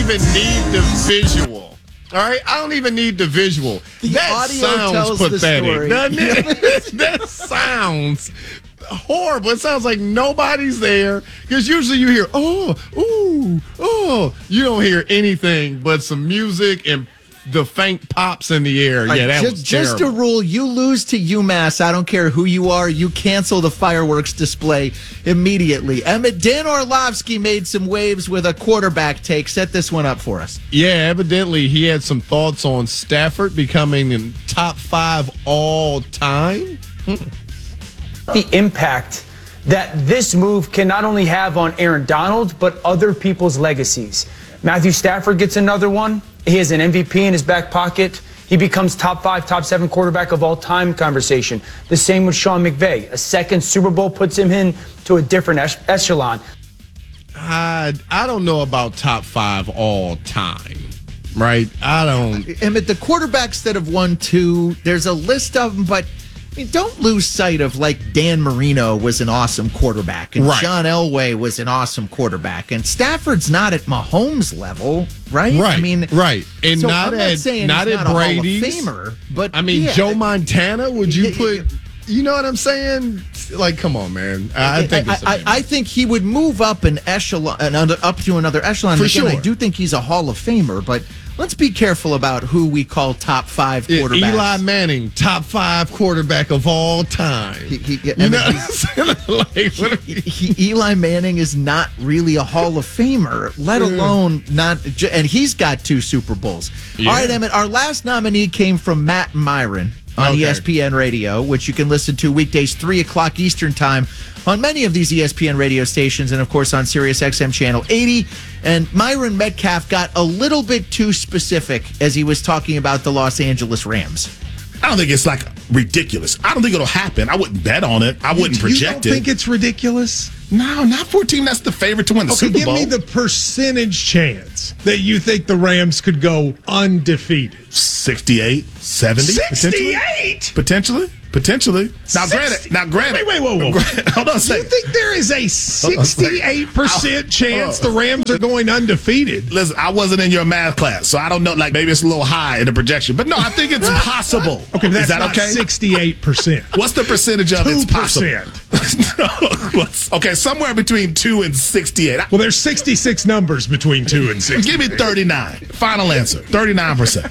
even need the visual. All right, I don't even need the visual. That audio sounds tells the pathetic, story. doesn't it? That sounds horrible. It sounds like nobody's there because usually you hear, oh, ooh, oh. You don't hear anything but some music and the faint pops in the air. Yeah, that was just terrible. a rule. You lose to UMass. I don't care who you are. You cancel the fireworks display immediately. Emmett, Dan Orlovsky made some waves with a quarterback take. Set this one up for us. Yeah, evidently he had some thoughts on Stafford becoming in top 5 all time. The impact that this move can not only have on Aaron Donald, but other people's legacies. Matthew Stafford gets another one. He has an MVP in his back pocket. He becomes top 5, top 7 quarterback of all time conversation. The same with Sean McVay. A second Super Bowl puts him into a different echelon. I don't know about top 5 all time, right? I don't. Emmett, the quarterbacks that have won 2, there's a list of them, but I mean, don't lose sight of, like, Dan Marino was an awesome quarterback, and Right. John Elway was an awesome quarterback, and Stafford's not at Mahomes level, right? Right, I mean, right, and so not I'm at saying not he's at not a Hall of Brady's. Famer, but I mean, yeah, Joe Montana. Would you Yeah, put? You know what I'm saying? Like, come on, man. I think it's I think he would move up an echelon, up to another echelon. For Again, I sure. do think he's a Hall of Famer, but let's be careful about who we call top 5 quarterbacks. Eli Manning, top 5 quarterback of all time. You know what I'm saying? Like, what Eli Manning is not really a Hall of Famer, let alone not. And he's got 2 Super Bowls. Yeah. All right, Emmett, our last nominee came from Matt Myron on Okay. ESPN Radio, which you can listen to weekdays 3 o'clock Eastern Time on many of these ESPN radio stations and, of course, on Sirius XM Channel 80. And Myron Metcalf got a little bit too specific as he was talking about the Los Angeles Rams. I don't think it's like ridiculous. I don't think it'll happen. I wouldn't bet on it. I wouldn't project You don't it. think it's ridiculous? No, not for a team that's the favorite to win the Okay, Super give Bowl. me the percentage chance that you think the Rams could go undefeated. 68, 70. 68? Potentially. Now, granted. Wait, whoa. Hold on a You second. think there is a 68% chance the Rams are going undefeated? Listen, I wasn't in your math class, so I don't know. Like, maybe it's a little high in the projection. But no, I think it's possible. Okay, that's is that not okay? 68%. What's the percentage of it's 2%. possible? Okay, somewhere between 2 and 68. Well, there's 66 numbers betwing 2 and 6. Give me 39. Final answer. 39%.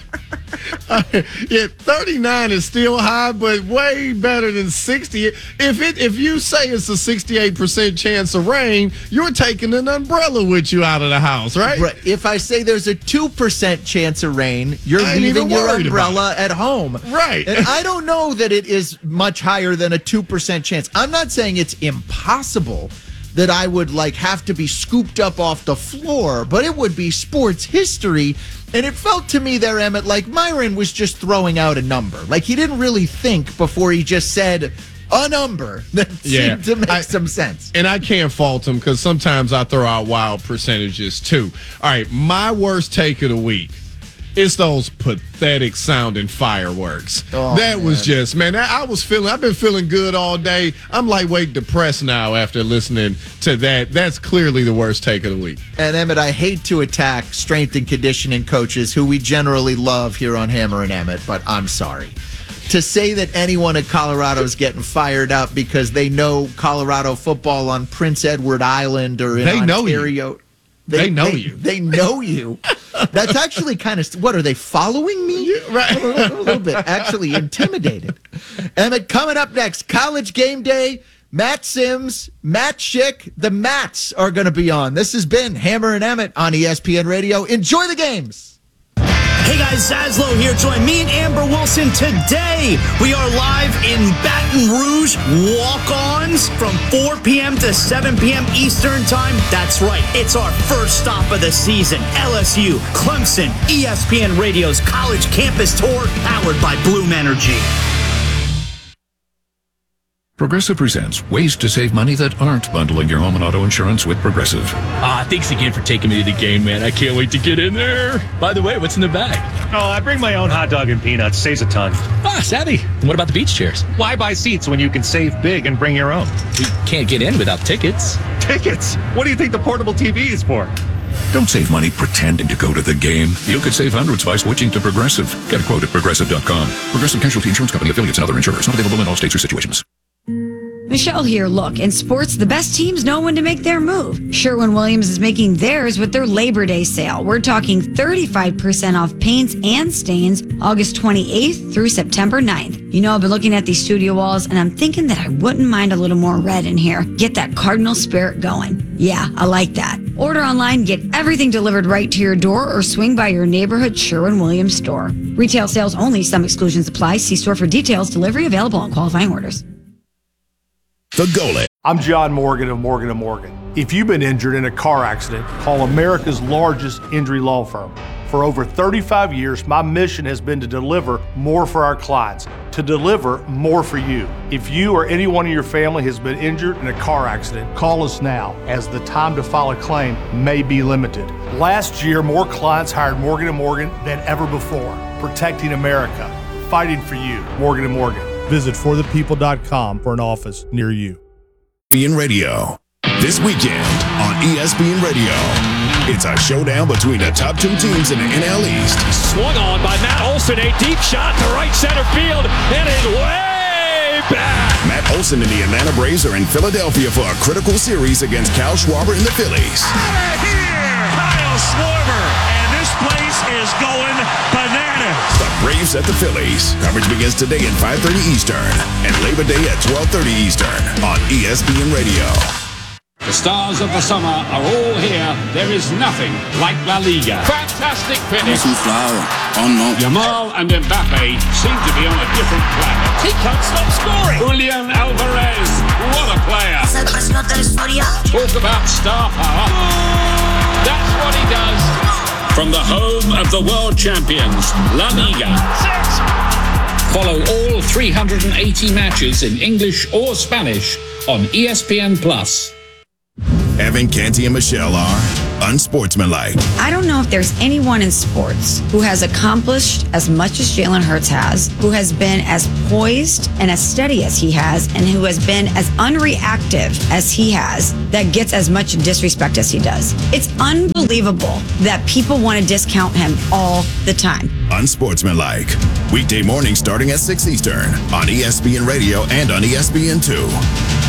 Yeah, 39 is still high, but way better than 60. If you say it's a 68% chance of rain, you're taking an umbrella with you out of the house, right? Right. If I say there's a 2% chance of rain, you're I ain't leaving even your worried about umbrella at home. Right. And I don't know that it is much higher than a 2% chance. I'm not saying it's impossible that I would have to be scooped up off the floor, but it would be sports history. And it felt to me there, Emmett, like Myron was just throwing out a number. Like he didn't really think before he just said a number that seemed to make some sense. And I can't fault him because sometimes I throw out wild percentages too. All right, my worst take of the week. It's those pathetic sounding fireworks. Oh, that was just, I've been feeling good all day. I'm lightweight depressed now after listening to that. That's clearly the worst take of the week. And Emmett, I hate to attack strength and conditioning coaches who we generally love here on Hammer and Emmett, but I'm sorry. To say that anyone at Colorado is getting fired up because they know Colorado football on Prince Edward Island or in Ontario. They know you. They know you. That's actually kind of, what, are they following me? Yeah, right. A little bit. Actually intimidated. Emmett, coming up next, College Game Day. Matt Sims, Matt Schick, the Mats are going to be on. This has been Hammer and Emmett on ESPN Radio. Enjoy the games. Hey guys, Zaslow here. Join me and Amber Wilson today. We are live in Baton Rouge, walk-ons from 4 p.m. to 7 p.m. Eastern Time. That's right. It's our first stop of the season. LSU, Clemson, ESPN Radio's College Campus Tour, powered by Bloom Energy. Progressive presents ways to save money that aren't bundling your home and auto insurance with Progressive. Thanks again for taking me to the game, man. I can't wait to get in there. By the way, what's in the bag? Oh, I bring my own hot dog and peanuts. Saves a ton. Savvy. And what about the beach chairs? Why buy seats when you can save big and bring your own? We can't get in without tickets. Tickets? What do you think the portable TV is for? Don't save money pretending to go to the game. You could save hundreds by switching to Progressive. Get a quote at Progressive.com. Progressive Casualty Insurance Company, affiliates, and other insurers. Not available in all states or situations. Michelle here. Look, in sports, the best teams know when to make their move. Sherwin-Williams is making theirs with their Labor Day sale. We're talking 35% off paints and stains August 28th through September 9th. You know, I've been looking at these studio walls, and I'm thinking that I wouldn't mind a little more red in here. Get that Cardinal spirit going. Yeah, I like that. Order online, get everything delivered right to your door, or swing by your neighborhood Sherwin-Williams store. Retail sales only. Some exclusions apply. See store for details. Delivery available on qualifying orders. The Goalie. I'm John Morgan of Morgan & Morgan. If you've been injured in a car accident, call America's largest injury law firm. For over 35 years, my mission has been to deliver more for our clients, to deliver more for you. If you or anyone in your family has been injured in a car accident, call us now, as the time to file a claim may be limited. Last year, more clients hired Morgan & Morgan than ever before, protecting America, fighting for you. Morgan & Morgan. Visit forthepeople.com for an office near you. ESPN Radio. This weekend on ESPN Radio, it's a showdown between the top two teams in the NL East. Swung on by Matt Olson, a deep shot to right center field, and it's way back. Matt Olson and the Atlanta Braves are in Philadelphia for a critical series against Kyle Schwarber and the Phillies. Out of here, Kyle Schwarber, and this place is going bananas. The Braves at the Phillies. Coverage begins today at 5:30 Eastern and Labor Day at 12:30 Eastern on ESPN Radio. The stars of the summer are all here. There is nothing like La Liga. Fantastic finish. Yamal and Mbappe seem to be on a different planet. He can't stop scoring. Julian Alvarez, what a player. Talk about star power. That's what he does. From the home of the world champions, La Liga. Follow all 380 matches in English or Spanish on ESPN+. Evan, Canty, and Michelle are unsportsmanlike. I don't know if there's anyone in sports who has accomplished as much as Jalen Hurts has, who has been as poised and as steady as he has, and who has been as unreactive as he has, that gets as much disrespect as he does. It's unbelievable that people want to discount him all the time. Unsportsmanlike. Weekday mornings starting at 6 Eastern on ESPN Radio and on ESPN2.